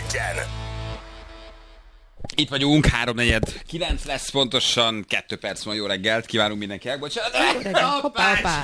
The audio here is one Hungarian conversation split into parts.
Itt vagyunk, 3:49 lesz pontosan, 2 perc van, jó reggelt, kívánunk mindenkinek, bocsánat. Hoppá.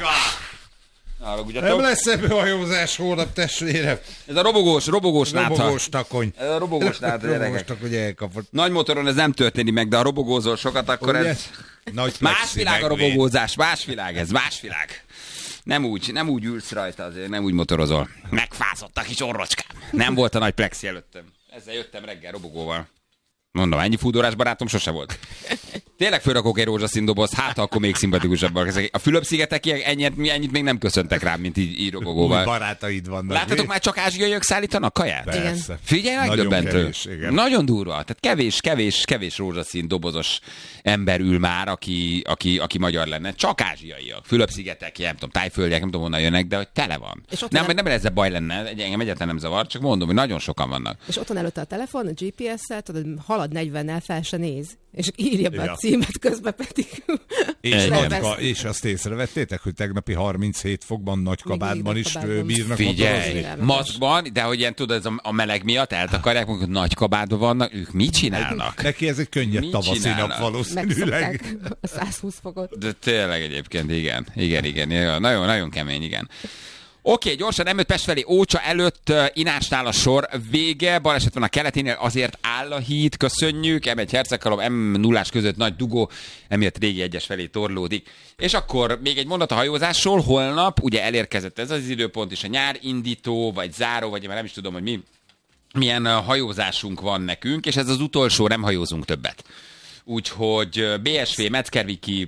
Nem lesz ebből hajózás hónap, testvérem. Ez a robogós nátha. Robogós takony. Ez a robogós nátha, gyerekek. Robogós takony elkapott. Nagy motoron ez nem történik meg, de ha robogózol sokat, akkor Ugye? ez... Nagy Más világ a robogózás, más világ ez, más világ. Nem úgy ülsz rajta azért, nem úgy motorozol. Megfázott a kis orrocskám. Nem volt a nagy plexi előttem. Ezzel jöttem reggel robogóval. Mondom, ennyi fúdórás barátom sose volt. Tényleg fölrakok egy rózsaszín doboz, hát akkor még szimpatikusabbak. A Fülöp-szigetekiek ennyit még nem köszöntek rám, mint így robogóval. Új barátaid vannak. Láttatok már, csak ázsiaiak szállítanak kaját? Persze. Figyelj, megdöbbentő. Nagyon durva. Tehát kevés rózsaszín dobozos ember ül már, aki magyar lenne. Csak ázsiaiak. Fülöp-szigetek, nem tudom, tájföldiek, nem tudom, honnan jönnek, de hogy tele van. Nem ezzel baj lenne, engem egyáltalán nem zavar, csak mondom, hogy nagyon sokan vannak. És ott van előtte a telefon, a GPS-szel, tudod, halad 40-nel, fel se néz. És írja be a címet, közben pedig... És azt észrevettétek, hogy tegnapi 37 fokban Nagykabátban is bírnak motorozni? Maszkban, de hogy ilyen tudod, ez a meleg miatt eltakarják, hogy Nagykabátban vannak, ők mit csinálnak? Neki ez egy könnyed tavaszi nap valószínűleg. Megszokták a 120 fokot. De tényleg egyébként, igen. Nagyon kemény, igen. Oké, gyorsan M5 Pest felé, Ócsa előtt Inásnál a sor vége, baleset van a keleténél, azért áll a híd, köszönjük, M1 Herceghalom, M0-ás között nagy dugó, emiatt régi egyes felé torlódik. És akkor még egy mondat a hajózásról, holnap ugye elérkezett ez az időpont, és a nyár indító, vagy záró, vagy már nem is tudom, hogy milyen hajózásunk van nekünk, és ez az utolsó, nem hajózunk többet. Úgyhogy BSV, Metzgerviki,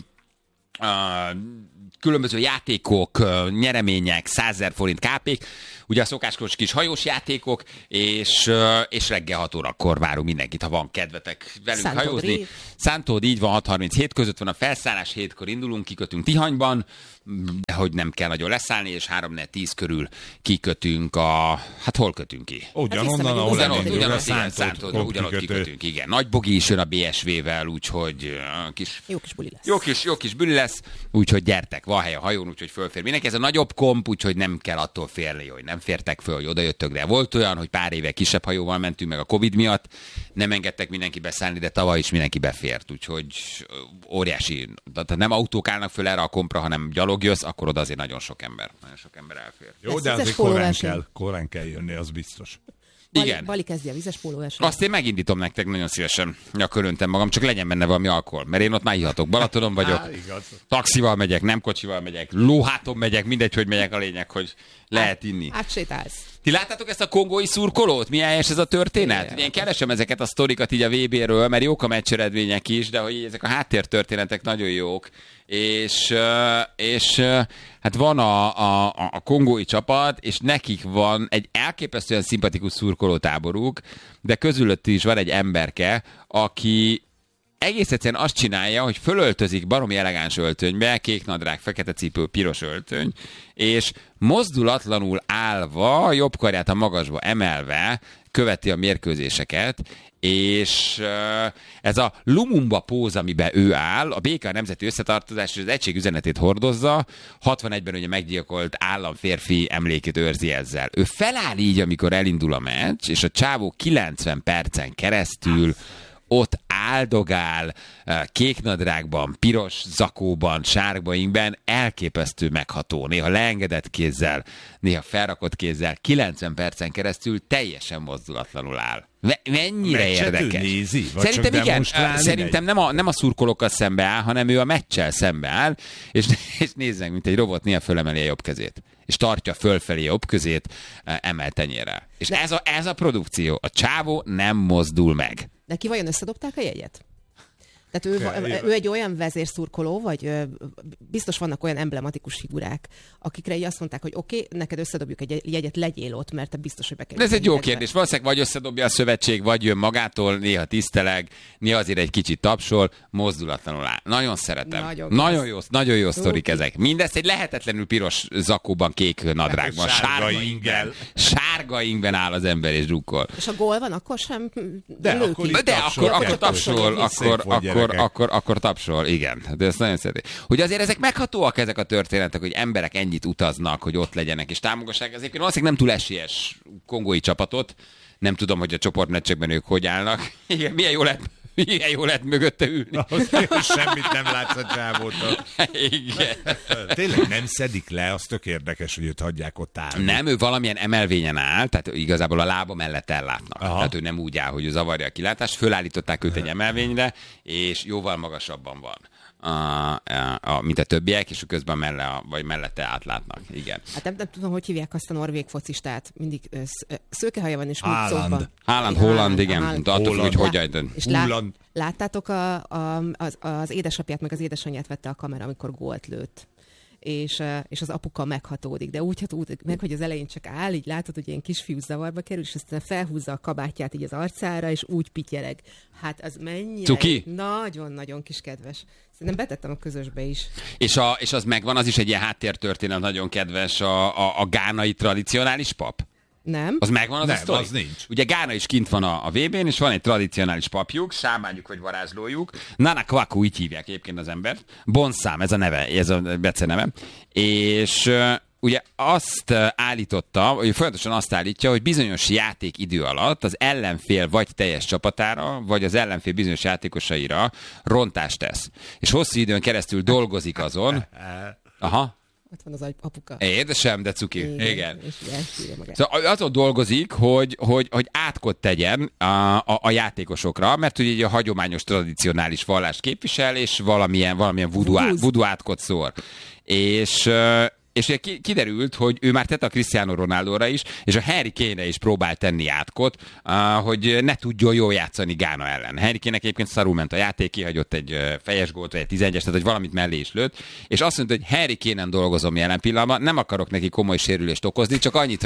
különböző játékok, nyeremények, 100 000 forint KP-k, ugye a szokáskos kis hajós játékok, és reggel 6 órakor várunk mindenkit, ha van kedvetek velünk hajózni. Szántód, így van, 6:37 között van a felszállás, 7-kor indulunk, kikötünk Tihanyban, de hogy nem kell nagyon leszállni, és 3-4-10 körül kikötünk hát hol kötünk ki? Ugyanonnan, ahol elindul, Szántódra, ugyanott kikötünk, igen. Nagy Bogi is jön a BSV-vel, úgyhogy jó kis buli lesz. Jó kis buli lesz, úgyhogy gyertek, van hely a hajón, úgyhogy fölfér mindenki. Ez a nagyobb komp, úgyhogy nem kell attól félni, hogy nem fértek föl, hogy odajöttök, de volt olyan, hogy pár éve kisebb hajóval mentünk meg a Covid miatt, nem engedtek mindenki beszállni, de tavaly is mindenki befért, úgyhogy óriási, tehát nem autók állnak föl erre a kompra, hanem gyalog jössz, akkor oda azért nagyon sok ember elfér. Jó, de azért korán kell jönni, az biztos. Igen. Bali kezdi a vizes pólóversenyt. Azt én megindítom nektek nagyon szívesen. Nyaköröntem magam, csak legyen benne valami alkohol. Mert én ott már ihatok. Balatonon vagyok. Taxival megyek, nem kocsival megyek. Lóháton megyek, mindegy, hogy megyek, a lényeg, hogy lehet inni. Átsétálsz. Ti láttátok ezt a kongói szurkolót? Milyen helyes ez a történet? Én keresem ezeket a sztorikat így a VB-ről, mert jók a meccseredmények is, de hogy ezek a háttértörténetek nagyon jók. És hát van a kongói csapat, és nekik van egy elképesztően szimpatikus szurkolótáboruk, de közülött is van egy emberke, aki egész egyszerűen azt csinálja, hogy fölöltözik baromi elegáns öltönybe, kék nadrág, fekete cipő, piros öltöny, és mozdulatlanul állva, jobb karját a magasba emelve követi a mérkőzéseket, és ez a Lumumba póz, amiben ő áll, a béke, a nemzeti összetartozás és az egység üzenetét hordozza, 61-ben ugye meggyilkolt államférfi emlékét őrzi ezzel. Ő feláll így, amikor elindul a meccs, és a csávó 90 percen keresztül ott áldogál, kéknadrágban, piros zakóban, sárgainkben, elképesztő megható, néha leengedett kézzel, néha felrakott kézzel, 90 percen keresztül teljesen mozdulatlanul áll. Mennyire érdekes. Nézi, szerintem igen, szerintem nem a szurkolókkal szembe áll, hanem ő a meccsel szembe áll, és nézzek, mint egy robot, néha fölemeli a jobb kezét. És tartja fölfelé jobb közét emelt tenyérrel. És ez a produkció. A csávó nem mozdul meg. De ki vajon összedobták a jegyet? Tehát ő egy olyan vezérszurkoló, vagy biztos vannak olyan emblematikus figurák, akikre így azt mondták, hogy oké, neked összedobjuk egy jegyet, legyél ott, mert te biztos, hogy bekerülsz. Ez egy jó kérdés. Valószínűleg vagy összedobja a szövetség, vagy jön magától, néha tiszteleg, néha azért egy kicsit tapsol, mozdulatlanul áll. Nagyon szeretem. Nagyon jó sztorik ezek. Mindezt egy lehetetlenül piros zakóban, kék nadrágban, sárga ingben áll az ember és drukkol. És a gól van, akkor sem akkor tapsol, akkor tapsol, igen. De ezt nagyon szeretik. Hogy azért ezek meghatóak ezek a történetek, hogy emberek ennyit utaznak, hogy ott legyenek és támogassák. Ezért valószínűleg nem túl esélyes kongói csapatot. Nem tudom, hogy a csoportmeccsekben ők hogy állnak. Igen, milyen jó lett mögötte ülni. Semmit nem látsz a csávótól. Igen. Tényleg nem szedik le, az tök érdekes, hogy őt hagyják ott állni. Nem, ő valamilyen emelvényen áll, tehát igazából a lába mellett ellátnak. Aha. Tehát ő nem úgy áll, hogy ő zavarja a kilátást. Fölállították őt egy emelvényre, és jóval magasabban van. Mint a többiek, és közben mellette átlátnak. Igen. Hát nem tudom, hogy hívják azt a norvég focistát. Mindig szőkehaja van, és mucóban. Haaland, Holland, igen. Attól, hogy hogyan. És láttátok, az édesapját, meg az édesanyját vette a kamera, amikor gólt lőtt. És az apuka meghatódik, de úgy hatódik meg, hogy az elején csak áll, így látod, hogy ilyen kisfiú zavarba kerül, és aztán felhúzza a kabátját így az arcára, és úgy pityereg. Hát az mennyire... Cuki? Nagyon-nagyon kis kedves. Szerintem betettem a közösbe is. És az megvan, az is egy ilyen háttértörténet, nagyon kedves, a gánai tradicionális pap? Nem. Az megvan az a sztori? Az nincs. Ugye Gána is kint van a VB-n, és van egy tradicionális papjuk, sámányuk vagy varázslójuk. Nana Kwaku, így hívják egyébként az embert. Bonszám, ez a neve, ez a beceneve. És ugye azt állította, hogy folyamatosan azt állítja, hogy bizonyos játékidő alatt az ellenfél vagy teljes csapatára, vagy az ellenfél bizonyos játékosaira rontást tesz. És hosszú időn keresztül dolgozik azon. Aha. Ott van az apuka. Édesem, de cuki. Igen. És szóval azon dolgozik, hogy átkot tegyen a játékosokra, mert ugye a hagyományos, tradicionális vallást képvisel, és valamilyen voodoo átkot szór. És ugye kiderült, hogy ő már tette a Cristiano Ronaldóra is, és a Harry Kane-re is próbált tenni átkot, hogy ne tudjon jól játszani Gána ellen. Harry Kane-nek egyébként szarul ment a játék, kihagyott egy fejes gólt, vagy egy 11-es, tehát hogy valamit mellé is lőtt, és azt mondta, hogy Harry Kane-en dolgozom jelen pillanatban, nem akarok neki komoly sérülést okozni, csak annyit,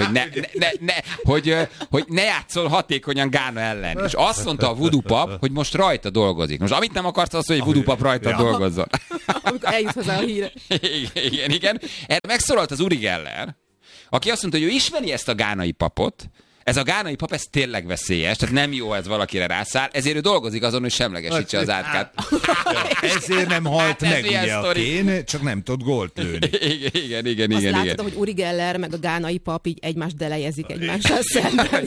hogy hogy ne játszol hatékonyan Gána ellen. És azt mondta a voodoo pap, hogy most rajta dolgozik. Most amit nem akarsz, az, hogy egy voodoo pap rajta dolgozzon. Amikor eljut hozzá a híre. Igen. Megszólalt az Uri Geller, aki azt mondta, hogy ő ismeri ezt a gánai papot, ez a gánai pap, ez tényleg veszélyes, tehát nem jó, ez valakire rászáll, ezért ő dolgozik azon, hogy semlegesítse az átkát. Ezért nem halt meg ugye a Kane, csak nem tud gólt lőni. Igen. Azt látod, hogy Uri Geller meg a gánai pap így egymást delejezik egymással szemben.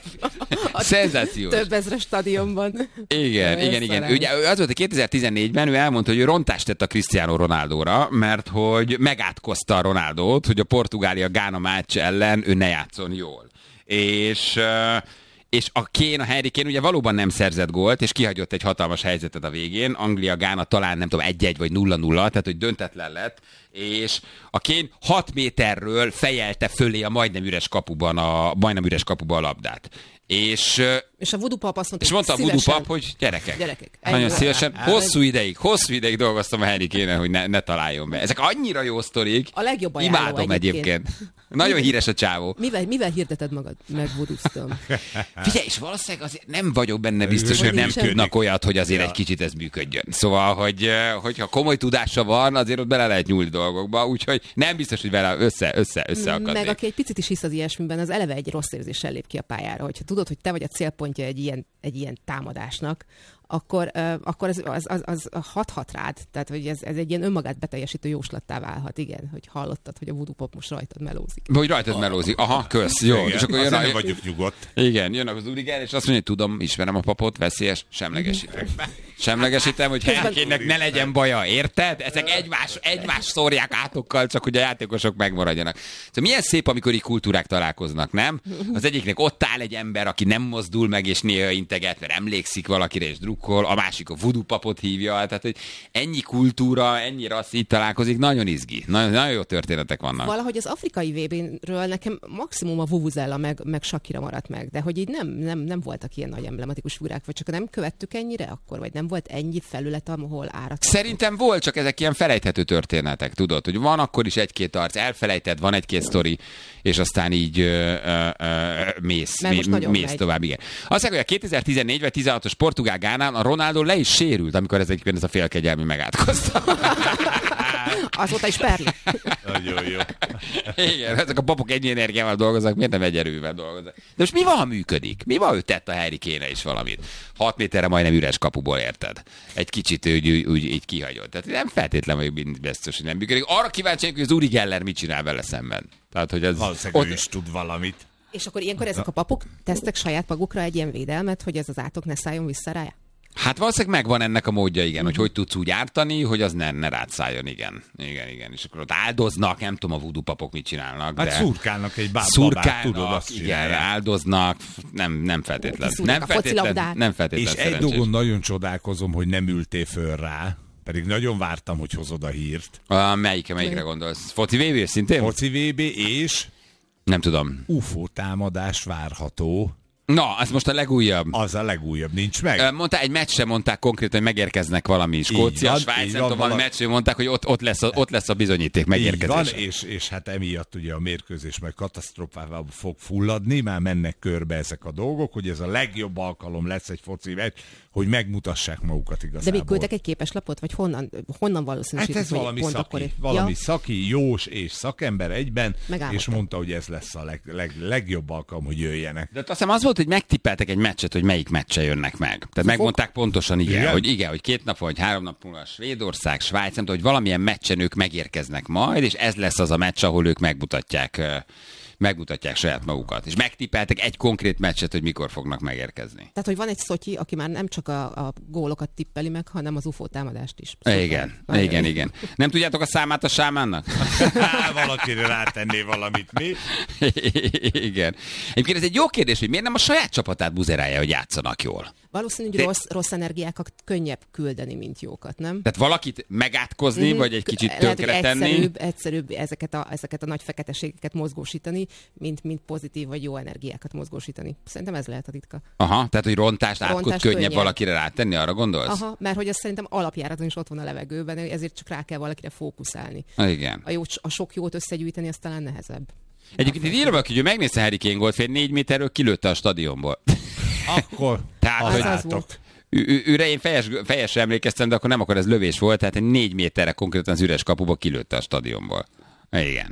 Szenzációs. Több ezres stadionban. Igen. Ugye az volt, hogy 2014-ben ő elmondta, hogy ő rontást tett a Cristiano Ronaldóra, mert hogy megátkozta a Ronaldót, hogy a Portugália-Gána meccs ellen ő ne játszon jól. És a Harry Kane ugye valóban nem szerzett gólt, és kihagyott egy hatalmas helyzetet a végén. Anglia-Gána talán nem tudom 1-1 vagy 0-0, tehát hogy döntetlen lett, és a Kane 6 méterről fejelte fölé a majdnem üres kapuban a labdát. És a voodoo pap azt mondta, és mondta a voodoo pap, hogy gyerekek. Nagyon szívesen. Hosszú ideig dolgoztam a Harry Kane-en, hogy ne találjon be. Ezek annyira jó sztorik. A legjobb ajánló imádom egyébként. Nagyon híres a csávó. Mivel hirdeted magad? Megvoodóztam. Figyelj, és valószínűleg azért nem vagyok benne biztos, hogy nem tudnak olyat, hogy azért egy kicsit ez működjön. Szóval, hogyha komoly tudása van, azért ott bele lehet nyúlni dolgokba, úgyhogy nem biztos, hogy vele összeakadni. Meg aki egy picit is hisz az ilyesmiben, az eleve egy rossz érzéssel lép ki a pályára. Hogyha tudod, hogy te vagy a célpontja egy ilyen támadásnak, akkor az hathat rád. Tehát, hogy ez egy ilyen önmagát beteljesítő jóslattá válhat. Igen, hogy hallottad, hogy a voodoo pop most rajtad melózik. Hogy rajtad melózik. Aha, kösz. Jó. Igen, és akkor nem vagyok nyugodt. Igen, jön az Uri Geller, és azt mondja, hogy tudom, ismerem a papot, veszélyes, semlegesítem, hogy Harry-nek ne legyen baja, érted? Ezek egymás szórják átokkal, csak hogy a játékosok megmaradjanak. Szóval milyen szép, amikor így kultúrák találkoznak, nem? Az egyiknek ott áll egy ember, aki nem mozdul meg, és néha integet, mert emlékszik valakire, és drukkol, a másik a voodoo papot hívja, tehát hogy ennyi kultúra, ennyi rassz így találkozik, nagyon izgi, nagyon jó történetek vannak. Valahogy az afrikai VB-ről nekem maximum a Vuvuzela meg Shakira maradt meg, de hogy így nem voltak ilyen nagy emblematikus figurák, vagy csak nem követtük ennyire akkor, vagy nem volt ennyi felület, ahol árat. Szerintem volt, csak ezek ilyen felejthető történetek, tudod, hogy van akkor is egy-két arc, elfelejted, van egy-két sztori, és aztán így mész tovább, igen. Azt mondja, hogy a 2014 vagy 16-os Portugál Gánán a Ronaldo le is sérült, amikor ez a félkegyelmű megátkozta. Azóta is perli. Nagyon jó. Igen, ezek a papok ennyi energiával dolgoznak, miért nem egy erővel dolgoznak? De most mi van, ha működik? Mi van, hogy tett a Harry Kane is valamit? 6 méterre majdnem üres kapuból, érted? Egy kicsit úgy így kihagyott. Tehát nem feltétlenül vagyok biztos, hogy nem működik. Arra kíváncsi, hogy az Uri Geller mit csinál vele szemben. Tehát, hogy ez valószínűleg ő is tud valamit. És akkor ilyenkor ezek a papok tesztek saját magukra egy ilyen védelmet, hogy ez az átok ne szálljon vissza rá? Hát valószínűleg megvan ennek a módja, igen, hogy tudsz úgy ártani, hogy az ne rád szálljon, igen. És akkor ott áldoznak, nem tudom a voodoo papok mit csinálnak. Hát de szurkálnak egy babát, tudod, azt igen, csinálják. áldoznak, nem feltétlen. Nem feltétlen. És egy dolgon nagyon csodálkozom, hogy nem ültél föl rá, pedig nagyon vártam, hogy hozod a hírt. Melyikre gondolsz? Foci VB szintén? Foci VB és... Nem tudom. UFO támadás várható. Na, ez most a legújabb. Az a legújabb, nincs meg? Mondták, egy meccsre mondták konkrétan, hogy megérkeznek valami Skócia, Svájc, nem tudom, valami meccsre mondták, hogy ott lesz a bizonyíték megérkezése. Így van, és hát emiatt ugye a mérkőzés meg katasztrófával fog fulladni, már mennek körbe ezek a dolgok, hogy ez a legjobb alkalom lesz egy foci meccs, hogy megmutassák magukat igazából. De még küldtek egy képeslapot, vagy honnan valószínűsítik? Hát ez valami szaki, jós és szakember egyben, és mondta, hogy ez lesz a legjobb alkalom, hogy jöjjenek. De azt hiszem az volt, hogy megtippeltek egy meccset, hogy melyik meccse jönnek meg. Tehát megmondták pontosan, hogy 2 nap vagy 3 nap múlva Svédország, Svájc, nem tudom, hogy valamilyen meccsen ők megérkeznek majd, és ez lesz az a meccs, ahol ők megmutatják saját magukat. És megtippeltek egy konkrét meccset, hogy mikor fognak megérkezni. Tehát, hogy van egy szotyi, aki már nem csak a gólokat tippeli meg, hanem az UFO támadást is. Igen. Nem tudjátok a számát a sámánnak? Valakire rátenné valamit, mi? Igen. Egyébként ez egy jó kérdés, hogy miért nem a saját csapatát buzerálja, hogy játszanak jól. Valószínű, hogy rossz energiákat könnyebb küldeni, mint jókat, nem? Tehát valakit megátkozni, vagy egy kicsit tönkretenni. Egyszerűbb ezeket a nagy feketeségeket mozgósítani, mint pozitív vagy jó energiákat mozgósítani. Szerintem ez lehet a titka. Aha, tehát hogy átkot könnyebb valakire rátenni, arra gondolsz? Aha, mert hogy az szerintem alapjáraton is ott van a levegőben, ezért csak rá kell valakire fókuszálni. Igen. A sok jót összegyűjteni, az talán nehezebb. Egyébként itt írva, hogy ő megnézte Harry Kane gólt, fél 4 méterről kilőtte a stadionból. Akkor tehát, volt. Őre én fejesre emlékeztem, de akkor nem, akkor ez lövés volt, tehát egy 4 méterre konkrétan az üres kapuba kilőtte a stadionból. Igen.